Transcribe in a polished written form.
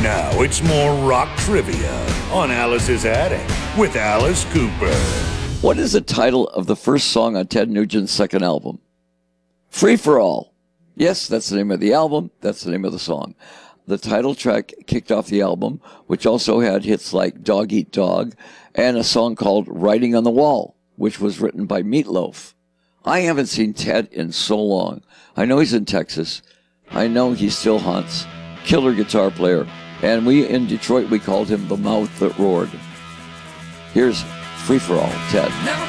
Now it's more rock trivia on Alice's Attic with Alice Cooper. What is the title of the first song on Ted Nugent's second album? Free for All. Yes, that's the name of the album. That's the name of the song. The title track kicked off the album, which also had hits like Dog Eat Dog and a song called Writing on the Wall, which was written by Meatloaf. I haven't seen Ted in so long. I know he's in Texas. I know he still hunts. Killer guitar player. And we in Detroit, we called him the mouth that roared. Here's Free for All, Ted.